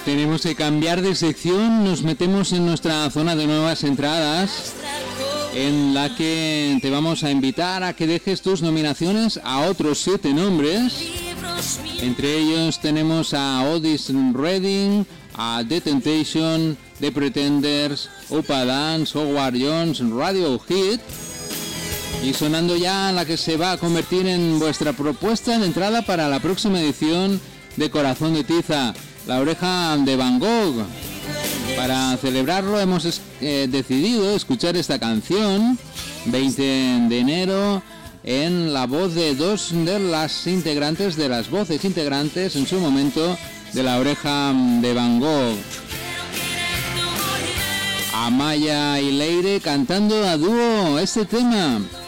Tenemos que cambiar de sección, nos metemos en nuestra zona de nuevas entradas, en la que te vamos a invitar a que dejes tus nominaciones a otros 7 nombres. Entre ellos tenemos a Otis Redding, a The Temptation, The Pretenders, Upa Dance, Howard Jones, Radiohead. Y sonando ya la que se va a convertir en vuestra propuesta de entrada para la próxima edición de Corazón de Tiza, La Oreja de Van Gogh. Para celebrarlo hemos decidido escuchar esta canción, 20 de enero, en la voz de 2 de las integrantes, de las voces integrantes en su momento de La Oreja de Van Gogh. Amaya y Leire cantando a dúo este tema.